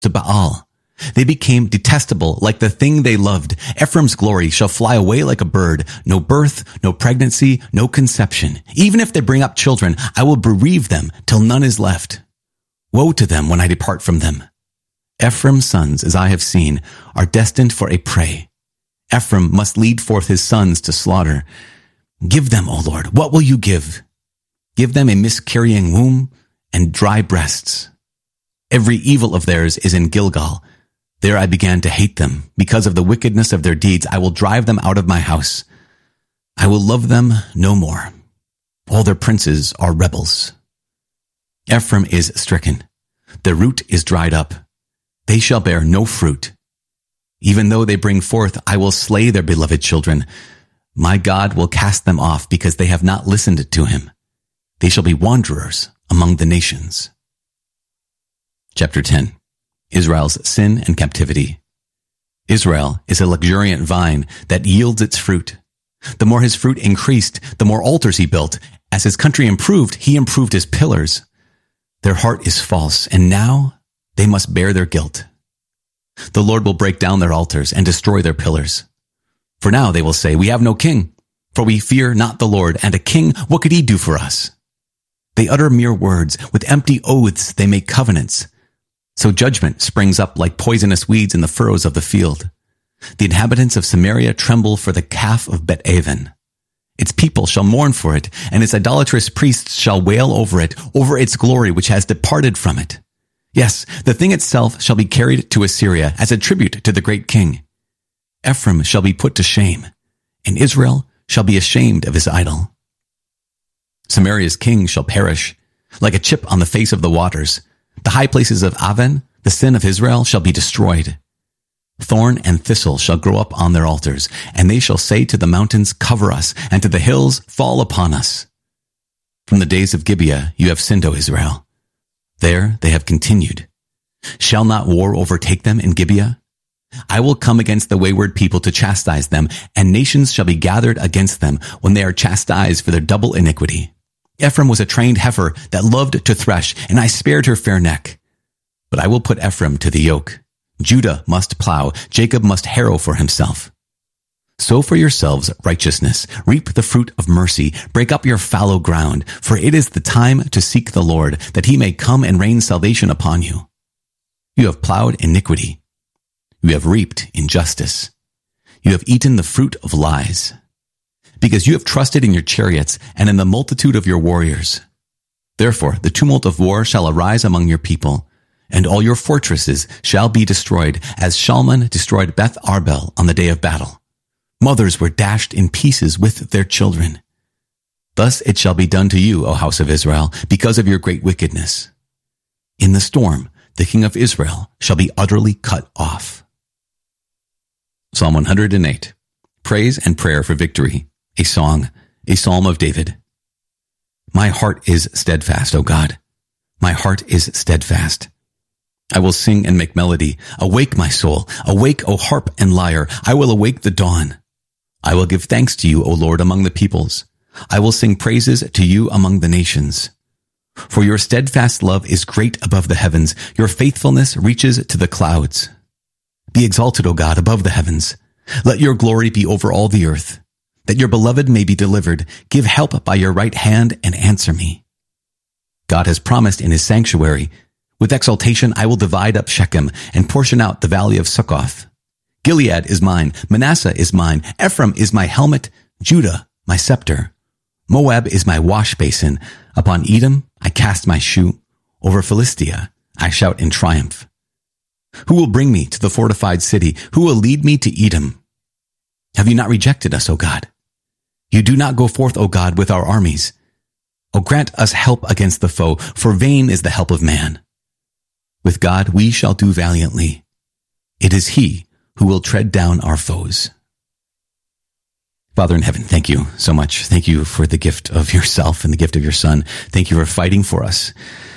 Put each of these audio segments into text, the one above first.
to Baal. They became detestable like the thing they loved. Ephraim's glory shall fly away like a bird. No birth, no pregnancy, no conception. Even if they bring up children, I will bereave them till none is left. Woe to them when I depart from them. Ephraim's sons, as I have seen, are destined for a prey. Ephraim must lead forth his sons to slaughter. Give them, O Lord, what will you give? Give them a miscarrying womb and dry breasts. Every evil of theirs is in Gilgal. There I began to hate them. Because of the wickedness of their deeds, I will drive them out of my house. I will love them no more. All their princes are rebels. Ephraim is stricken. The root is dried up. They shall bear no fruit. Even though they bring forth, I will slay their beloved children. My God will cast them off because they have not listened to him. They shall be wanderers among the nations. Chapter 10. Israel's sin and captivity. Israel is a luxuriant vine that yields its fruit. The more his fruit increased, the more altars he built. As his country improved, he improved his pillars. Their heart is false, and now they must bear their guilt. The Lord will break down their altars and destroy their pillars. For now they will say, we have no king, for we fear not the Lord, and a king, what could he do for us? They utter mere words. With empty oaths they make covenants. So judgment springs up like poisonous weeds in the furrows of the field. The inhabitants of Samaria tremble for the calf of Bet-Aven. Its people shall mourn for it, and its idolatrous priests shall wail over its glory which has departed from it. Yes, the thing itself shall be carried to Assyria as a tribute to the great king. Ephraim shall be put to shame, and Israel shall be ashamed of his idol. Samaria's king shall perish, like a chip on the face of the waters. The high places of Aven, the sin of Israel, shall be destroyed. Thorn and thistle shall grow up on their altars, and they shall say to the mountains, cover us, and to the hills, fall upon us. From the days of Gibeah you have sinned, O Israel. There they have continued. Shall not war overtake them in Gibeah? I will come against the wayward people to chastise them, and nations shall be gathered against them when they are chastised for their double iniquity. Ephraim was a trained heifer that loved to thresh, and I spared her fair neck. But I will put Ephraim to the yoke. Judah must plow, Jacob must harrow for himself. Sow for yourselves righteousness, reap the fruit of mercy, break up your fallow ground, for it is the time to seek the Lord, that he may come and rain salvation upon you. You have plowed iniquity. You have reaped injustice. You have eaten the fruit of lies. Because you have trusted in your chariots and in the multitude of your warriors. Therefore, the tumult of war shall arise among your people, and all your fortresses shall be destroyed, as Shalman destroyed Beth Arbel on the day of battle. Mothers were dashed in pieces with their children. Thus it shall be done to you, O house of Israel, because of your great wickedness. In the storm, the king of Israel shall be utterly cut off. Psalm 108. Praise and prayer for victory. A song, a psalm of David. My heart is steadfast, O God. My heart is steadfast. I will sing and make melody. Awake, my soul. Awake, O harp and lyre. I will awake the dawn. I will give thanks to you, O Lord, among the peoples. I will sing praises to you among the nations. For your steadfast love is great above the heavens. Your faithfulness reaches to the clouds. Be exalted, O God, above the heavens. Let your glory be over all the earth. That your beloved may be delivered. Give help by your right hand and answer me. God has promised in his sanctuary, with exultation I will divide up Shechem and portion out the valley of Succoth. Gilead is mine, Manasseh is mine, Ephraim is my helmet, Judah my scepter. Moab is my wash basin. Upon Edom I cast my shoe. Over Philistia I shout in triumph. Who will bring me to the fortified city? Who will lead me to Edom? Have you not rejected us, O God? You do not go forth, O God, with our armies. O grant us help against the foe, for vain is the help of man. With God we shall do valiantly. It is he who will tread down our foes. Father in heaven, thank you so much. Thank you for the gift of yourself and the gift of your Son. Thank you for fighting for us.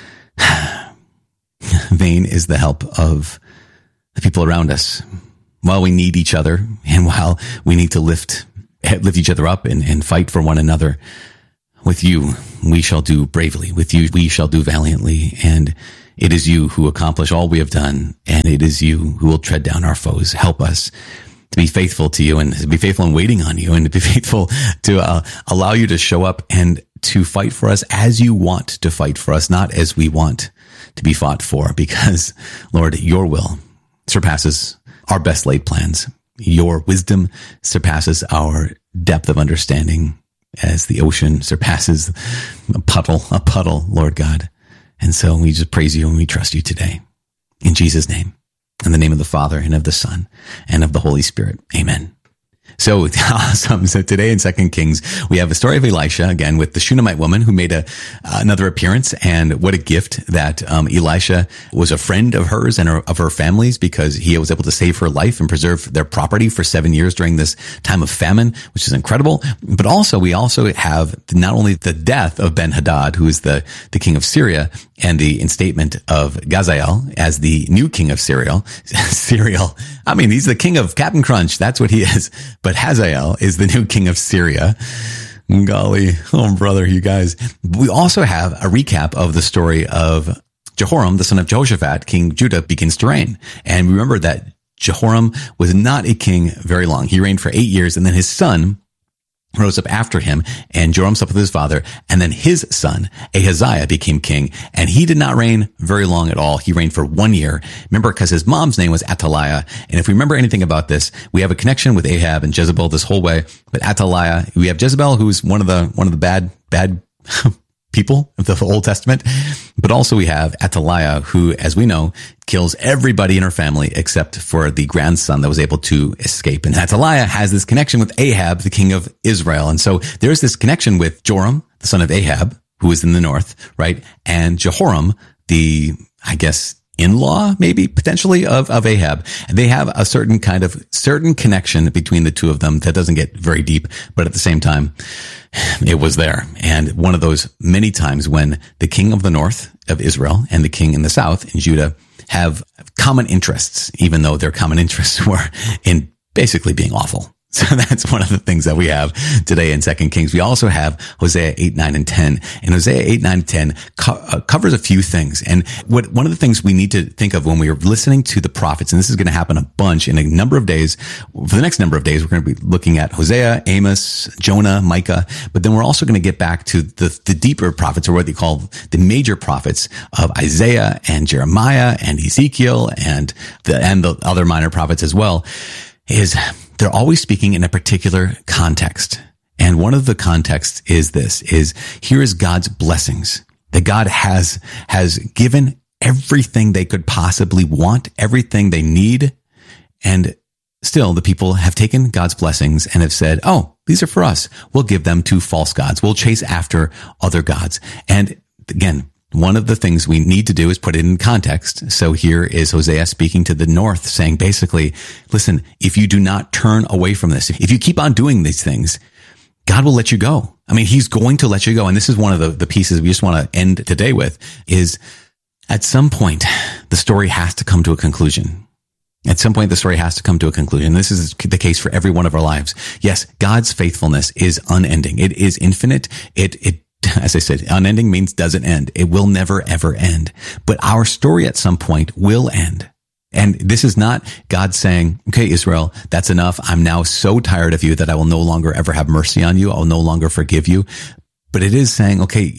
Vain is the help of the people around us. While we need each other, and while we need to lift each other up and fight for one another, with you we shall do bravely. With you we shall do valiantly. And It is you who accomplish all we have done, and it is you who will tread down our foes. Help us to be faithful to you, and to be faithful in waiting on you, and to be faithful to allow you to show up and to fight for us as you want to fight for us, not as we want to be fought for, because, Lord, your will surpasses our best laid plans. Your wisdom surpasses our depth of understanding, as the ocean surpasses a puddle, Lord God. And so we just praise you and we trust you today. In Jesus' name, in the name of the Father and of the Son and of the Holy Spirit. Amen. So awesome. So today in 2 Kings, we have a story of Elisha, again, with the Shunammite woman who made another appearance. And what a gift that Elisha was a friend of hers and of her family's, because he was able to save her life and preserve their property for 7 years during this time of famine, which is incredible. But also, we also have not only the death of Ben-Hadad, who is the king of Syria, and the instatement of Hazael as the new king of Syria. I mean, he's the king of Captain Crunch. That's what he is. But Hazael is the new king of Syria. Golly. Oh, brother, you guys. We also have a recap of the story of Jehoram, the son of Jehoshaphat. King Judah begins to reign. And remember that Jehoram was not a king very long. He reigned for 8 years, and then his son rose up after him, and Joram slept with his father, and then his son, Ahaziah, became king, and he did not reign very long at all. He reigned for 1 year. Remember, because his mom's name was Athaliah, and if we remember anything about this, we have a connection with Ahab and Jezebel this whole way, but Athaliah, we have Jezebel, who's one of the bad people of the Old Testament, but also we have Athaliah, who, as we know, kills everybody in her family except for the grandson that was able to escape. And Athaliah has this connection with Ahab, the king of Israel. And so there's this connection with Joram, the son of Ahab, who is in the north, right? And Jehoram, the, I guess, in-law, maybe potentially of Ahab. And they have a certain connection between the two of them that doesn't get very deep, but at the same time, it was there. And one of those many times when the king of the north of Israel and the king in the south in Judah have common interests, even though their common interests were in basically being awful. So that's one of the things that we have today in 2 Kings. We also have Hosea 8, 9, and 10. And Hosea 8, 9, and 10 covers a few things. And one of the things we need to think of when we are listening to the prophets, and this is going to happen a bunch in a number of days, for the next number of days, we're going to be looking at Hosea, Amos, Jonah, Micah, but then we're also going to get back to the deeper prophets, or what they call the major prophets of Isaiah and Jeremiah and Ezekiel and the other minor prophets as well, is they're always speaking in a particular context. And one of the contexts is here is God's blessings, that God has given everything they could possibly want, everything they need. And still the people have taken God's blessings and have said, oh, these are for us. We'll give them to false gods. We'll chase after other gods. And again, one of the things we need to do is put it in context. So here is Hosea speaking to the north, saying basically, listen, if you do not turn away from this, if you keep on doing these things, God will let you go. I mean, he's going to let you go. And this is one of the pieces we just want to end today with, is at some point, the story has to come to a conclusion. At some point, the story has to come to a conclusion. This is the case for every one of our lives. Yes, God's faithfulness is unending. It is infinite. As I said, unending means doesn't end. It will never, ever end. But our story at some point will end. And this is not God saying, okay, Israel, that's enough. I'm now so tired of you that I will no longer ever have mercy on you. I'll no longer forgive you. But it is saying, okay,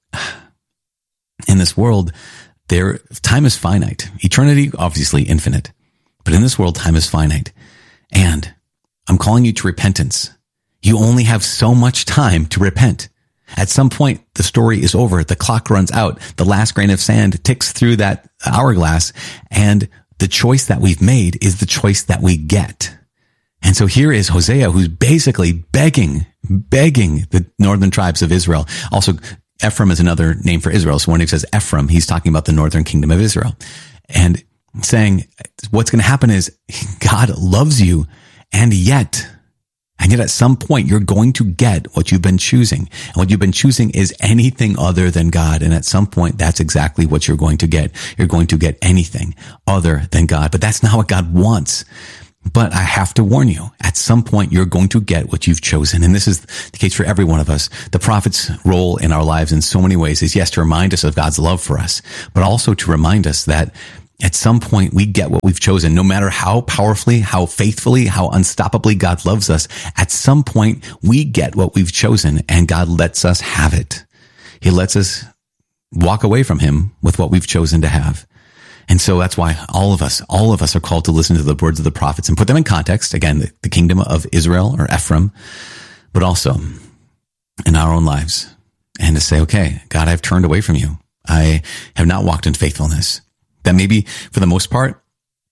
in this world, time is finite. Eternity, obviously infinite. But in this world, time is finite. And I'm calling you to repentance. You only have so much time to repent. At some point, the story is over. The clock runs out. The last grain of sand ticks through that hourglass. And the choice that we've made is the choice that we get. And so here is Hosea, who's basically begging the northern tribes of Israel. Also, Ephraim is another name for Israel. So when he says Ephraim, he's talking about the northern kingdom of Israel. And saying what's going to happen is God loves you, and yet at some point you're going to get what you've been choosing. And what you've been choosing is anything other than God. And at some point, that's exactly what you're going to get. You're going to get anything other than God. But that's not what God wants. But I have to warn you, at some point you're going to get what you've chosen. And this is the case for every one of us. The prophet's role in our lives in so many ways is, yes, to remind us of God's love for us, but also to remind us that at some point we get what we've chosen. No matter how powerfully, how faithfully, how unstoppably God loves us, at some point we get what we've chosen, and God lets us have it. He lets us walk away from him with what we've chosen to have. And so that's why all of us are called to listen to the words of the prophets and put them in context. Again, the kingdom of Israel or Ephraim, but also in our own lives, and to say, okay, God, I've turned away from you. I have not walked in faithfulness. That maybe for the most part,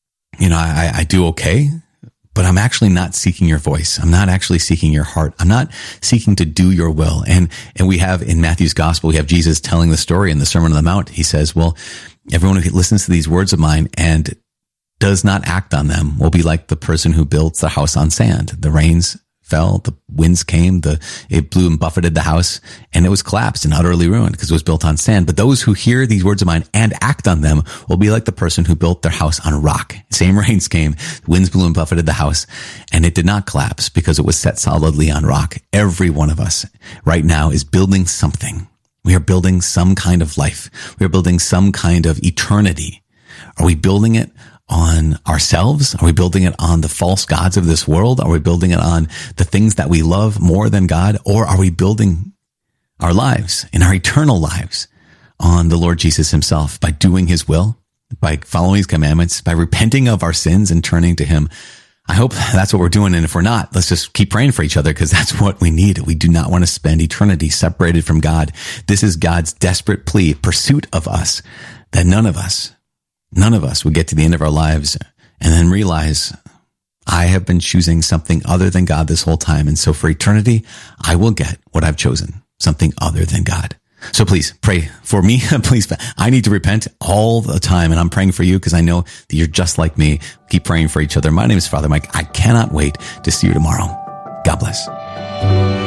I do okay, but I'm actually not seeking your voice. I'm not actually seeking your heart. I'm not seeking to do your will. And we have in Matthew's gospel, we have Jesus telling the story in the Sermon on the Mount. He says, well, everyone who listens to these words of mine and does not act on them will be like the person who builds the house on sand. The rains fell, the winds came, it blew and buffeted the house, and it was collapsed and utterly ruined because it was built on sand. But those who hear these words of mine and act on them will be like the person who built their house on rock. Same rains came, the winds blew and buffeted the house, and it did not collapse because it was set solidly on rock. Every one of us right now is building something. We are building some kind of life. We are building some kind of eternity. Are we building it on ourselves? Are we building it on the false gods of this world? Are we building it on the things that we love more than God? Or are we building our lives and our eternal lives on the Lord Jesus himself by doing his will, by following his commandments, by repenting of our sins and turning to him? I hope that's what we're doing. And if we're not, let's just keep praying for each other, because that's what we need. We do not want to spend eternity separated from God. This is God's desperate plea, pursuit of us, that none of us would get to the end of our lives and then realize, I have been choosing something other than God this whole time. And so for eternity, I will get what I've chosen, something other than God. So please pray for me. Please, I need to repent all the time. And I'm praying for you because I know that you're just like me. Keep praying for each other. My name is Father Mike. I cannot wait to see you tomorrow. God bless.